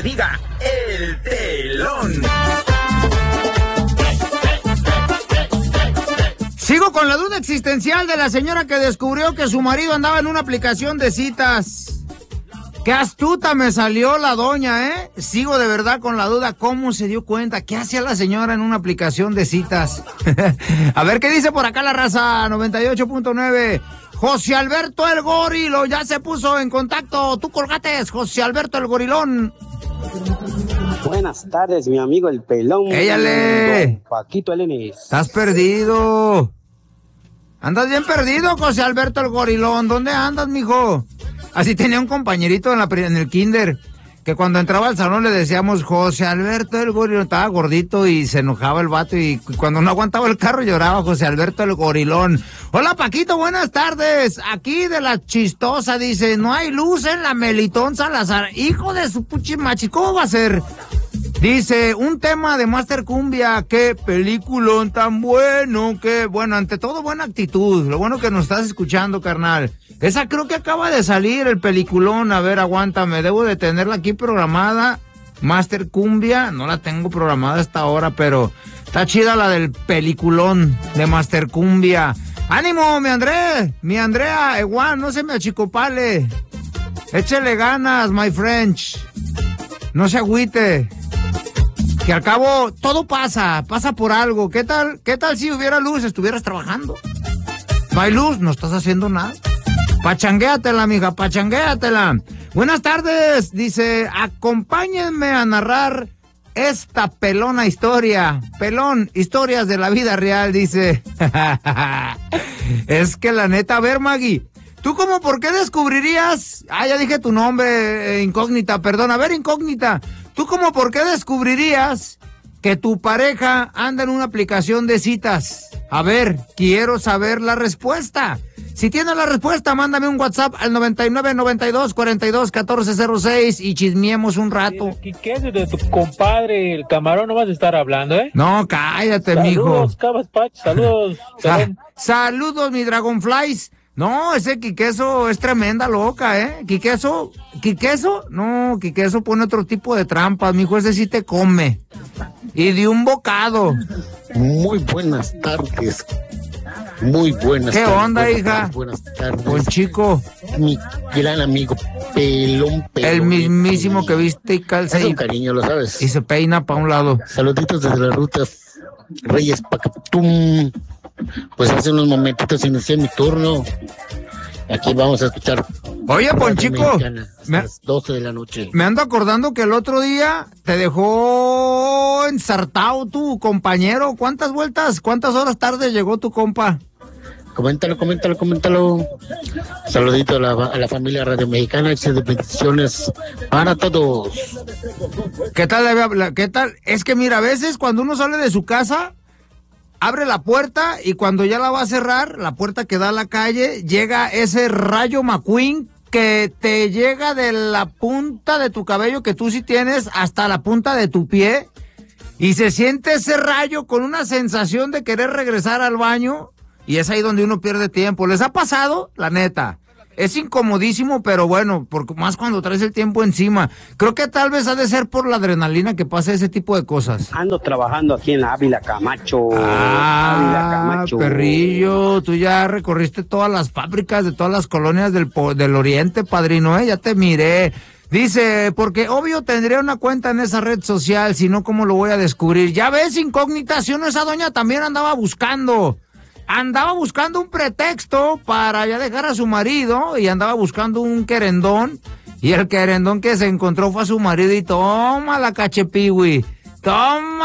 diga el pelón. Sigo con la duda existencial de la señora que descubrió que su marido andaba en una aplicación de citas. ¡Qué astuta me salió la doña, eh! Sigo de verdad con la duda, ¿cómo se dio cuenta? ¿Qué hacía la señora en una aplicación de citas? A ver, ¿qué dice por acá la raza? 98.9. José Alberto el Gorilo ya se puso en contacto. Tú colgates, José Alberto el Gorilón. Buenas tardes, mi amigo el pelón. ¡Éllale! Paquito Elenes. Estás perdido. Andas bien perdido, José Alberto el Gorilón. ¿Dónde andas, mijo? Así tenía un compañerito en el kinder, que cuando entraba al salón le decíamos José Alberto el Gorilón. Estaba gordito y se enojaba el vato, y cuando no aguantaba el carro lloraba José Alberto el Gorilón. Hola, Paquito, buenas tardes. Aquí de la chistosa, dice, no hay luz en la Melitón Salazar. Hijo de su puchimachi, ¿cómo va a ser? Dice, un tema de Master Cumbia, qué peliculón tan bueno, qué bueno, ante todo buena actitud, lo bueno que nos estás escuchando, carnal. Esa creo que acaba de salir, el peliculón, a ver, aguántame, debo de tenerla aquí programada, Master Cumbia, no la tengo programada hasta ahora, pero está chida la del peliculón de Master Cumbia. ¡Ánimo, mi Andrea, igual, no se me achicopale, échele ganas, my French, no se agüite. Que al cabo todo pasa por algo. ¿Qué tal si hubiera luz, estuvieras trabajando? No hay luz, no estás haciendo nada. Pachanguéatela, mija, pachanguéatela. Buenas tardes, dice, acompáñenme a narrar esta pelona historia. Pelón, historias de la vida real, dice. Es que la neta, a ver, Maggie, ¿tú cómo por qué descubrirías? Ah, ya dije tu nombre, incógnita, perdón. A ver, incógnita, ¿tú cómo por qué descubrirías que tu pareja anda en una aplicación de citas? A ver, quiero saber la respuesta. Si tienes la respuesta, mándame un WhatsApp al 9992421406 y chismiemos un rato. ¿Qué es de tu compadre, el camarón? No vas a estar hablando, ¿eh? No, cállate, mijo. Saludos, Cabas Pach, saludos. Saludos, mi Dragonflies. No, ese Quiqueso es tremenda loca, ¿eh? ¿Quiqueso? No, Quiqueso pone otro tipo de trampas, mijo, ese sí te come. Y de un bocado. Muy buenas tardes. Muy buenas tardes. ¿Qué onda, buenas hija? Tardes, buenas tardes. Buen chico. Mi gran amigo Pelón. El mismísimo que viste y calza. Es un cariño, lo sabes. Y se peina para un lado. Saluditos desde la ruta Reyes Pacatum. Pues hace unos momentitos inicié mi turno. Aquí vamos a escuchar. Oye, Ponchico, a las 12 de la noche. Me ando acordando que el otro día te dejó ensartado tu compañero. ¿Cuántas horas tarde llegó tu compa? Coméntalo. Saludito a la familia Radio Mexicana, éxito de bendiciones para todos. ¿Qué tal? Es que mira, a veces cuando uno sale de su casa, abre la puerta y cuando ya la va a cerrar, la puerta que da a la calle, llega ese rayo McQueen que te llega de la punta de tu cabello, que tú sí tienes, hasta la punta de tu pie, y se siente ese rayo con una sensación de querer regresar al baño, y es ahí donde uno pierde tiempo. ¿Les ha pasado? La neta. Es incomodísimo, pero bueno, porque más cuando traes el tiempo encima. Creo que tal vez ha de ser por la adrenalina que pasa ese tipo de cosas. Ando trabajando aquí en la Ávila Camacho. Ávila Camacho. Perrillo, tú ya recorriste todas las fábricas de todas las colonias del oriente, padrino, ya te miré. Dice, porque obvio tendría una cuenta en esa red social, si no, ¿cómo lo voy a descubrir? Ya ves, incógnita, si uno, esa doña también andaba buscando un pretexto para ya dejar a su marido y andaba buscando un querendón, y el querendón que se encontró fue a su marido y toma la cachepiwi.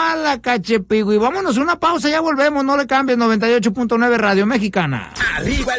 Vámonos una pausa, ya volvemos, no le cambies. 98.9 Radio Mexicana. Arriba